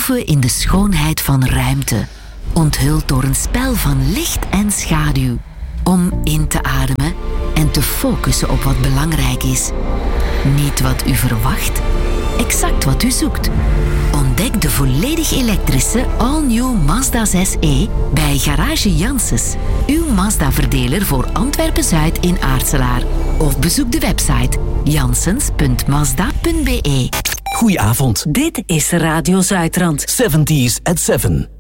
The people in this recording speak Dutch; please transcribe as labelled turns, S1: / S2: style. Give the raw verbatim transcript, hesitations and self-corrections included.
S1: geloven in de schoonheid van ruimte, onthuld door een spel van licht en schaduw. Om in te ademen en te focussen op wat belangrijk is. Niet wat u verwacht, exact wat u zoekt. Ontdek de volledig elektrische all-new Mazda zes e bij Garage Janssens, uw Mazda-verdeler voor Antwerpen-Zuid in Aartselaar. Of bezoek de website janssens punt mazda punt be.
S2: Goedenavond.
S3: Dit is Radio Zuidrand.
S2: seventies at seven.